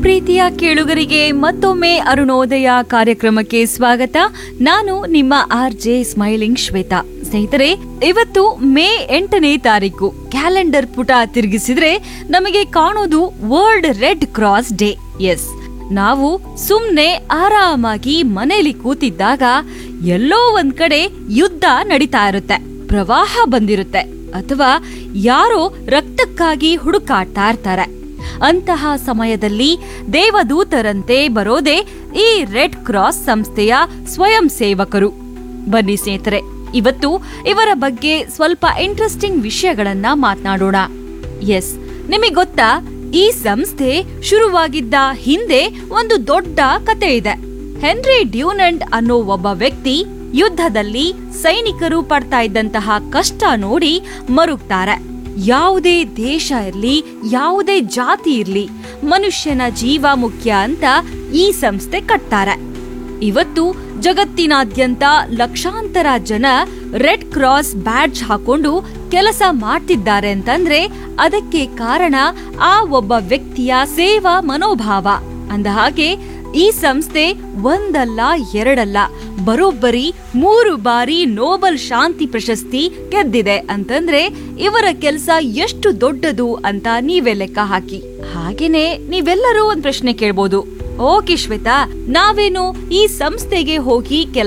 ಪ್ರೀತಿಯ ಕೇಳುಗರಿಗೆ ಮತ್ತೊಮ್ಮೆ ಅರುಣೋದಯ ಕಾರ್ಯಕ್ರಮಕ್ಕೆ ಸ್ವಾಗತ. ನಾನು ನಿಮ್ಮ RJ ಸ್ಮೈಲಿಂಗ್ ಶ್ವೇತಾ. ಸ್ನೇಹಿತರೆ, ಇವತ್ತು ಮೇ 8ನೇ ತಾರೀಕು. ಕ್ಯಾಲೆಂಡರ್ ಪುಟ ತಿರುಗಿಸಿದ್ರೆ ನಮಗೆ ಕಾಣೋದು world red cross day. S, ನಾವು ಸುಮ್ನೆ ಆರಾಮಾಗಿ ಮನೇಲಿ ಕೂತಿದ್ದಾಗ ಎಲ್ಲೋ ಒಂದ್ ಕಡೆ ಯುದ್ಧ ನಡೀತಾ ಇರುತ್ತೆ, ಪ್ರವಾಹ ಬಂದಿರುತ್ತೆ, ಅಥವಾ ಯಾರೋ ರಕ್ತಕ್ಕಾಗಿ ಹುಡುಕಾಡ್ತಾ ಇರ್ತಾರೆ. ಅಂತಹ ಸಮಯದಲ್ಲಿ ದೇವದೂತರಂತೆ ಬರೋದೇ ಈ ರೆಡ್ ಕ್ರಾಸ್ ಸಂಸ್ಥೆಯ ಸ್ವಯಂ ಸೇವಕರು. ಬನ್ನಿ ಸ್ನೇಹಿತರೆ, ಇವತ್ತು ಇವರ ಬಗ್ಗೆ ಸ್ವಲ್ಪ ಇಂಟ್ರೆಸ್ಟಿಂಗ್ ವಿಷಯಗಳನ್ನ ಮಾತನಾಡೋಣ. ಎಸ್, ನಿಮಗೆ ಗೊತ್ತಾ, ಈ ಸಂಸ್ಥೆ ಶುರುವಾಗಿದ್ದ ಹಿಂದೆ ಒಂದು ದೊಡ್ಡ ಕತೆ ಇದೆ. ಹೆನ್ರಿ ಡ್ಯೂನಂಟ್ ಅನ್ನೋ ಒಬ್ಬ ವ್ಯಕ್ತಿ ಯುದ್ಧದಲ್ಲಿ ಸೈನಿಕರು ಪಡ್ತಾ ಇದ್ದಂತಹ ಕಷ್ಟ ನೋಡಿ ಮರುಗ್ತಾರೆ. ಯಾವುದೇ ದೇಶ ಇರ್ಲಿ, ಯಾವುದೇ ಜಾತಿ ಇರ್ಲಿ, ಮನುಷ್ಯನ ಜೀವ ಮುಖ್ಯ ಅಂತ ಈ ಸಂಸ್ಥೆ ಕಟ್ತಾರೆ. ಇವತ್ತು ಜಗತ್ತಿನಾದ್ಯಂತ ಲಕ್ಷಾಂತರ ಜನ ರೆಡ್ ಕ್ರಾಸ್ ಬ್ಯಾಡ್ಜ್ ಹಾಕೊಂಡು ಕೆಲಸ ಮಾಡ್ತಿದ್ದಾರೆ ಅಂತಂದ್ರೆ ಅದಕ್ಕೆ ಕಾರಣ ಆ ಒಬ್ಬ ವ್ಯಕ್ತಿಯ ಸೇವಾ ಮನೋಭಾವ. ಅಂದಹಾಗೆ ಈ ಸಂಸ್ಥೆ ಒಂದಲ್ಲ ಎರಡಲ್ಲ, ಬರೋಬ್ಬರಿ 3 ಬಾರಿ ನೋಬೆಲ್ ಶಾಂತಿ ಪ್ರಶಸ್ತಿ ಗೆದ್ದಿದೆ ಅಂತಂದ್ರೆ ಇವರ ಕೆಲಸ ಎಷ್ಟು ದೊಡ್ಡದು ಅಂತ ನೀವೇ ಲೆಕ್ಕ ಹಾಕಿ. ಹಾಗೇನೆ ನೀವೆಲ್ಲರೂ ಒಂದ್ ಪ್ರಶ್ನೆ ಕೇಳ್ಬೋದು, ಓಕೆ ಶ್ವೇತಾ, ನಾವೇನು ಈ ಸಂಸ್ಥೆಗೆ ಹೋಗಿ ಕೆಲಸ